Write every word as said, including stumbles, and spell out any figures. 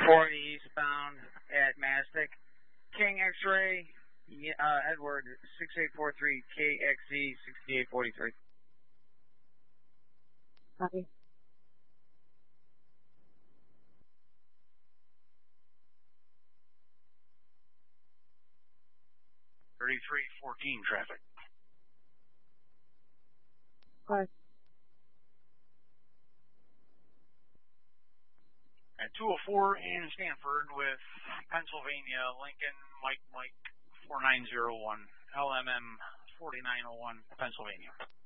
forty eastbound at Mastic. King X-ray, uh, Edward, six eight four three K X Z, sixty-eight forty-three. Copy. thirty-three fourteen traffic. Five. At two oh four in Stanford with Pennsylvania, Lincoln, Mike Mike four nine zero one, L M M forty-nine oh one, Pennsylvania.